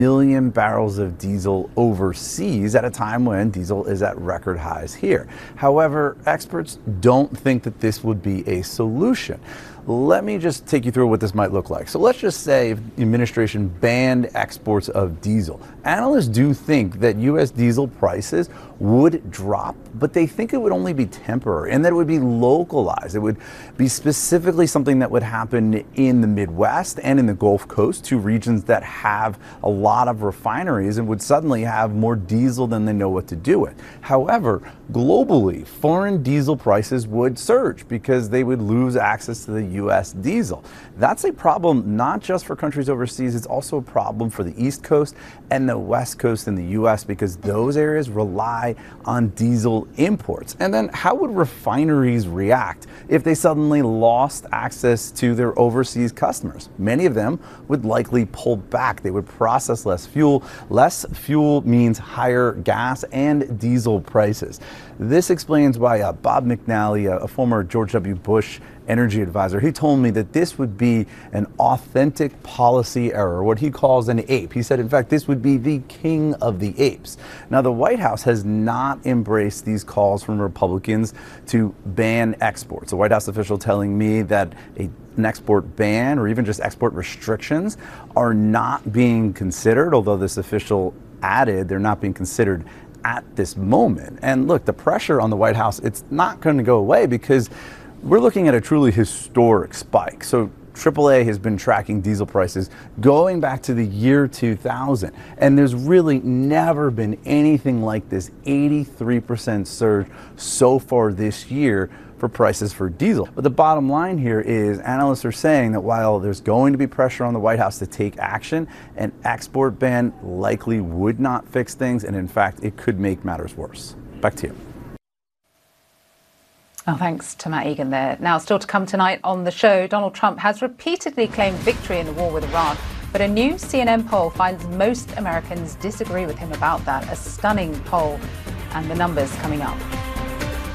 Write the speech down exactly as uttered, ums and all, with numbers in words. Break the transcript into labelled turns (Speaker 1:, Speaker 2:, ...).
Speaker 1: million barrels of diesel overseas at a time when diesel is at record highs here. However, experts don't think that this would be a solution. Let me just take you through what this might look like. So let's just say if the administration banned exports of diesel. Analysts do think that U S diesel prices would drop, but they think it would only be temporary and that it would be localized. It would be specifically something that would happen in the Midwest and in the Gulf Coast, two regions that have a lot of refineries and would suddenly have more diesel than they know what to do with. However, globally, foreign diesel prices would surge because they would lose access to the U S diesel. That's a problem not just for countries overseas, it's also a problem for the East Coast and the West Coast in the U S because those areas rely on diesel imports. And then how would refineries react if they suddenly lost access to their overseas customers? Many of them would likely pull back. They would process less fuel. Less fuel means higher gas and diesel prices. This explains why uh, Bob McNally, a, a former George W. Bush energy advisor, he told me that this would be an authentic policy error, what he calls an ape. He said, in fact, this would be the king of the apes. Now, the White House has not embraced these calls from Republicans to ban exports. A White House official telling me that a an export ban or even just export restrictions are not being considered, although this official added they're not being considered at this moment. And look, the pressure on the White House, it's not going to go away because we're looking at a truly historic spike. So triple A has been tracking diesel prices going back to the year two thousand. And there's really never been anything like this eighty-three percent surge so far this year for prices for diesel. But the bottom line here is analysts are saying that while there's going to be pressure on the White House to take action, an export ban likely would not fix things. And in fact, it could make matters worse. Back to you.
Speaker 2: Oh, thanks to Matt Egan there. Now, still to come tonight on the show, Donald Trump has repeatedly claimed victory in the war with Iran, but a new C N N poll finds most Americans disagree with him about that. A stunning poll, and the numbers coming up.